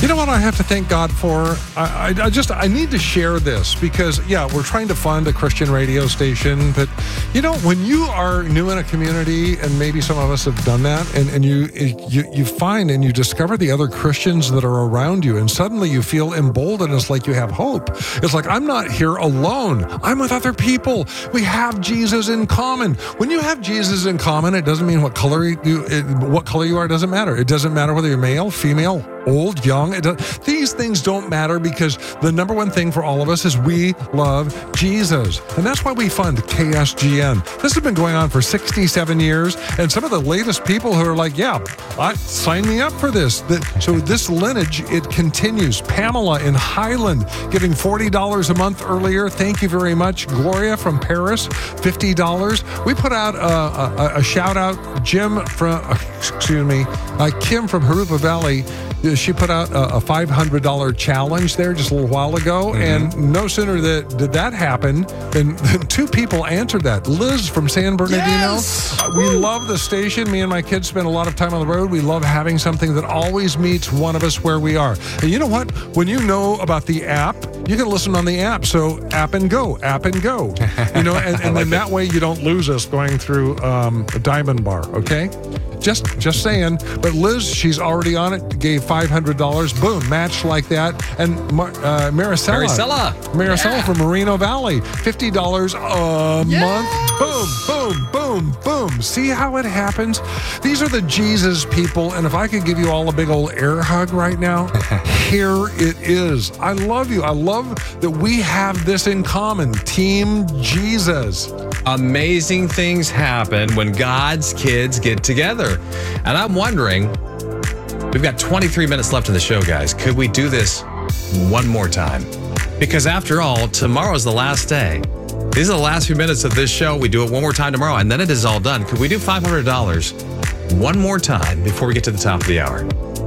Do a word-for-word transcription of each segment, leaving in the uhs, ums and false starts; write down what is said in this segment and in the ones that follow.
You know what I have to thank God for? I, I, I just, I need to share this because, yeah, we're trying to fund a Christian radio station, but, you know, when you are new in a community, and maybe some of us have done that, and, and you, you you find and you discover the other Christians that are around you, and suddenly you feel emboldened. It's like you have hope. It's like, I'm not here alone. I'm with other people. We have Jesus in common. When you have Jesus in common, it doesn't mean what color you, it, what color you are. It doesn't matter. It doesn't matter whether you're male, female, old, young. It does, these things don't matter because the number one thing for all of us is we love Jesus. And that's why we fund K S G N. This has been going on for sixty-seven years. And some of the latest people who are like, yeah, I, sign me up for this. That, so this lineage, it continues. Pamela in Highland giving forty dollars a month earlier. Thank you very much. Gloria from Paris, fifty dollars. We put out a, a, a shout out. Jim from, excuse me, uh, Kim from Harupa Valley. She put out a five hundred dollars challenge there just a little while ago, mm-hmm. and no sooner that did that happen than, than two people answered that. Liz from San Bernardino. Yes! Uh, we love the station. Me and my kids spend a lot of time on the road. We love having something that always meets one of us where we are. And you know what? When you know about the app, you can listen on the app. So app and go, app and go. You know, and, and then that way you don't lose us going through um, a Diamond Bar, okay? Just just saying. But Liz, she's already on it, gave five hundred dollars. Boom, matched like that. And Mar- uh, Maricela. Maricela. Maricela yeah. from Moreno Valley, fifty dollars a yes. month. Boom, boom, boom, boom. See how it happens? These are the Jesus people. And if I could give you all a big old air hug right now, here it is. I love you. I love that we have this in common. Team Jesus. Amazing things happen when God's kids get together. And I'm wondering, we've got twenty-three minutes left in the show, guys. Could we do this one more time? Because after all, tomorrow's the last day. These are the last few minutes of this show. We do it one more time tomorrow, and then it is all done. Could we do five hundred dollars one more time before we get to the top of the hour?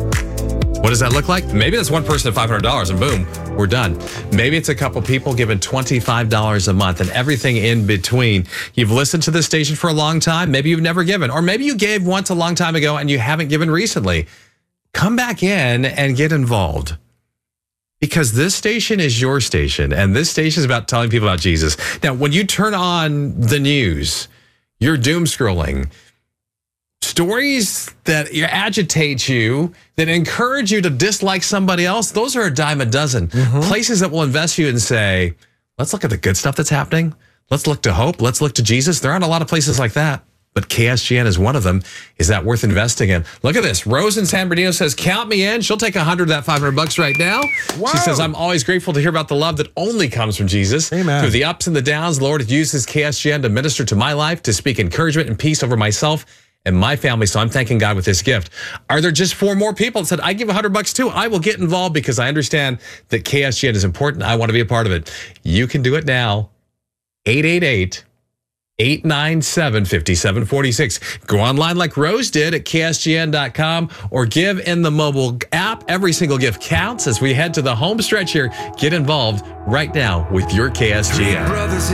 What does that look like? Maybe that's one person at five hundred dollars and boom, we're done. Maybe it's a couple people giving twenty-five dollars a month and everything in between. You've listened to this station for a long time. Maybe you've never given, or maybe you gave once a long time ago and you haven't given recently. Come back in and get involved. Because this station is your station, and this station is about telling people about Jesus. Now, when you turn on the news, you're doom scrolling. Stories that agitate you, that encourage you to dislike somebody else, those are a dime a dozen. Mm-hmm. Places that will invest you and say, let's look at the good stuff that's happening. Let's look to hope. Let's look to Jesus. There aren't a lot of places like that, but K S G N is one of them. Is that worth investing in? Look at this. Rose in San Bernardino says, count me in. She'll take a hundred of that five hundred bucks right now. Wow. She says, I'm always grateful to hear about the love that only comes from Jesus. Amen. Through the ups and the downs, the Lord uses K S G N to minister to my life, to speak encouragement and peace over myself and my family. So I'm thanking God with this gift. Are there just four more people that said, I give a hundred bucks too? I will get involved because I understand that K S G N is important. I want to be a part of it. You can do it now. eight eight eight, eight nine seven, five seven four six. Go online like Rose did at K S G N dot com or give in the mobile app. Every single gift counts as we head to the home stretch here. Get involved right now with your K S G N.